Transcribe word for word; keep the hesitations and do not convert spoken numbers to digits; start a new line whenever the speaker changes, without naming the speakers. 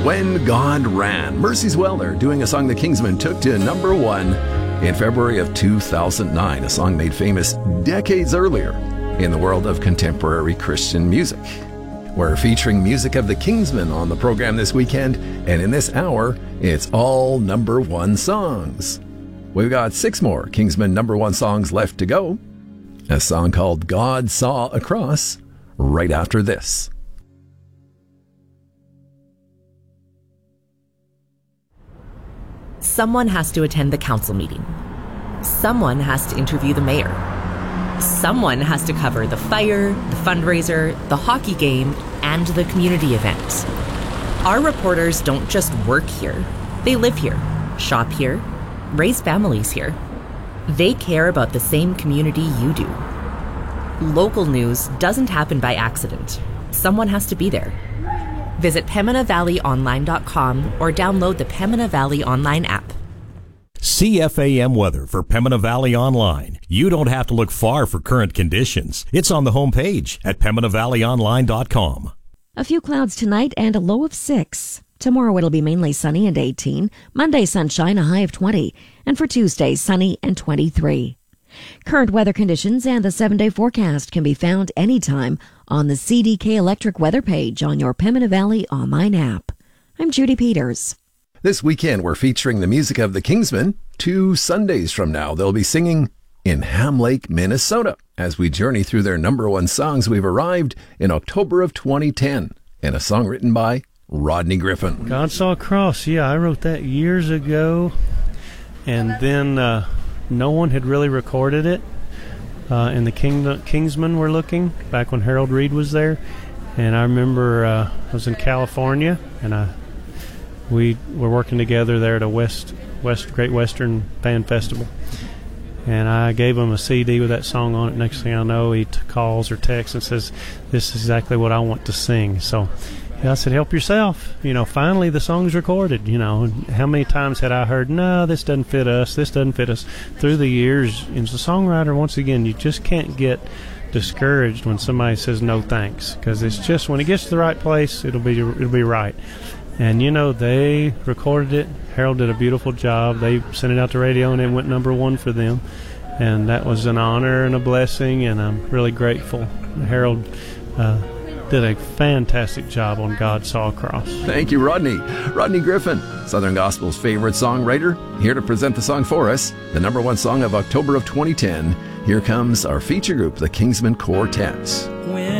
When God Ran. Mercy's Weller doing a song the Kingsmen took to number one in February of two thousand nine, a song made famous decades earlier in the world of contemporary Christian music. We're featuring music of the Kingsmen on the program this weekend, and in this hour, it's all number one songs. We've got six more Kingsmen number one songs left to go. A song called God Saw a Cross right after this.
Someone has to attend the council meeting. Someone has to interview the mayor. Someone has to cover the fire, the fundraiser, the hockey game, and the community event. Our reporters don't just work here. They live here, shop here, raise families here. They care about the same community you do. Local news doesn't happen by accident. Someone has to be there. Visit Pembina Valley Online dot com or download the Pembina Valley Online app.
C F A M weather for Pembina Valley Online. You don't have to look far for current conditions. It's on the homepage at Pembina Valley Online dot com.
A few clouds tonight and a low of six. Tomorrow it'll be mainly sunny and eighteen. Monday sunshine, a high of twenty. And for Tuesday, sunny and twenty-three. Current weather conditions and the seven-day forecast can be found anytime on the C D K Electric weather page on your Pembina Valley Online app. I'm Judy Peters.
This weekend, we're featuring the music of the Kingsmen. Two Sundays from now, they'll be singing in Ham Lake, Minnesota. As we journey through their number one songs, we've arrived in October of twenty ten, and a song written by Rodney Griffin.
God Saw a Cross, yeah, I wrote that years ago, and then uh, no one had really recorded it, uh, and the King, Kingsmen were looking, back when Harold Reed was there, and I remember uh, I was in California, and I we were working together there at a West, West Great Western Fan Festival, and I gave him a C D with that song on it. Next thing I know, he t- calls or texts and says, "This is exactly what I want to sing." So yeah, I said, "Help yourself." You know, finally the song's recorded. You know, how many times had I heard, "No, this doesn't fit us. This doesn't fit us." Through the years, as a songwriter, once again, you just can't get discouraged when somebody says no thanks, because it's just when it gets to the right place, it'll be it'll be right. And, you know, they recorded it. Harold did a beautiful job. They sent it out to radio, and it went number one for them. And that was an honor and a blessing, and I'm really grateful. Harold uh, did a fantastic job on God Saw a Cross.
Thank you, Rodney. Rodney Griffin, Southern Gospel's favorite songwriter, here to present the song for us, the number one song of October of twenty ten. Here comes our feature group, the Kingsmen Quartet.